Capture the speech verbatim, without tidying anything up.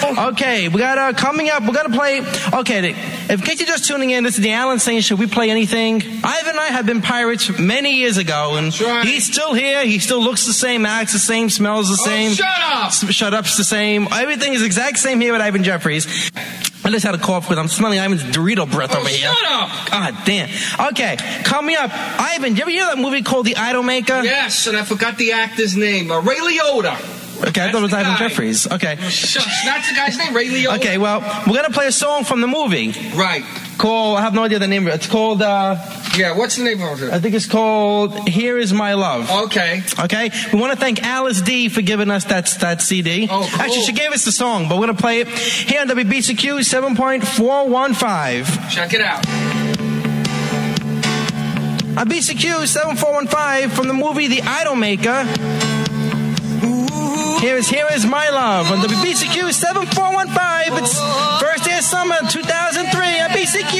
Okay, we got uh, coming up. We're gonna play. Okay, in case you're just tuning in, this is the Alan saying, "Should we play anything?" Ivan and I have been pirates many years ago, and right. he's still here. He still looks the same, acts the same, smells the same. Oh, shut up! S- shut up's the same. Everything is exact same here with Ivan Jeffries. I just had a cough because I'm smelling Ivan's Dorito breath Oh, over here. shut up! God damn. Okay, coming up, Ivan. Did you ever hear that movie called The Idol Maker? Yes, and I forgot the actor's name. Uh, Ray Liotta. Okay, I thought it was the Ivan guy. Jeffries. Okay. Shucks, that's the guy's name, Ray Liotta. Okay, well, we're gonna play a song from the movie Right. called. I have no idea the name of it. It's called. Uh, Yeah, what's the name of I it? think it's called "Here Is My Love." Okay. Okay, we want to thank Alice D for giving us that that C D. Oh, cool. Actually, she gave us the song, but we're gonna play it here on W B C Q seven point four one five. Check it out. On B C Q seven four one five from the movie The Idol Maker. Here is Here Is My Love on W B C Q seven four one five. It's first day of summer two thousand three at B C Q.